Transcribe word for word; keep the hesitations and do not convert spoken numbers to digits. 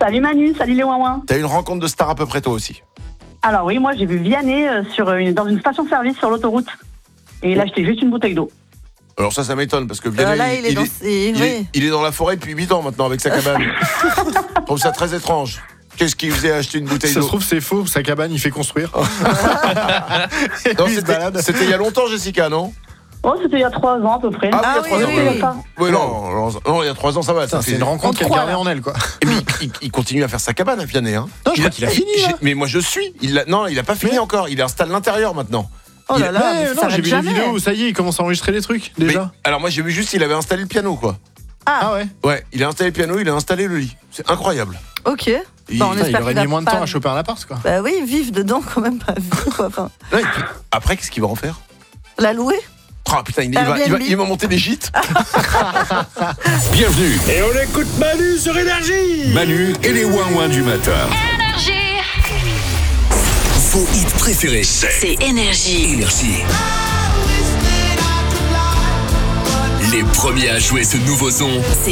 Salut Manu, salut les ouin-ouin. T'as une rencontre de star à peu près toi aussi. Alors oui, moi j'ai vu Vianney euh, sur une, dans une station-service sur l'autoroute. Et il a acheté juste une bouteille d'eau. Alors ça, ça m'étonne parce que Vianney, Euh, là, il est il, dans est, ses- il, oui. est, il est dans la forêt depuis huit ans maintenant avec sa cabane. Je trouve ça très étrange. Qu'est-ce qui faisait acheter une bouteille Ça d'eau? se trouve, c'est faux. Sa cabane, il fait construire. Et Non, lui, il se c'était, balade. c'était il y a longtemps, Jessica, non? Oh, c'était il y a trois ans à peu près. Ah, Ah il y a oui, trois oui, ans. oui. Ça. Oui, non, non, non, il y a trois ans, ça va. Putain, ça c'est fait- une rencontre On qu'elle croit, gardait là. en elle, quoi. Et puis, il, il- il continue à faire sa cabane à Vianney. Hein. Non, je crois qu'il a fini, là. j'ai- Mais moi, je suis. Il a, non, il a pas fini Mais- encore. Il installe l'intérieur maintenant. Oh là Il- là, mais Mais ça non, s'arrête j'ai vu jamais. les vidéos où ça y est, il commence à enregistrer les trucs, Mais- déjà. alors moi, j'ai vu juste qu'il avait installé le piano, quoi. Ah ouais. Ouais, il a installé le piano, il a installé le lit. C'est incroyable. Ok. Il- Bah, on Putain, il espère aurait qu'il mis va moins de pas- temps à choper un appart, quoi. Bah oui, vivre dedans quand même, pas vivre quoi. Enfin, Ouais, et puis, après, qu'est-ce qu'il va en faire? la louer. Oh putain, il, il va, il, va, Airbnb. il va monter des gîtes. Bienvenue, Et on écoute Manu sur Énergie. Manu et les ouin-ouin du matin. Vos hits préférés, c'est C'est Énergie. Énergie. Les premiers à jouer ce nouveau son, C'est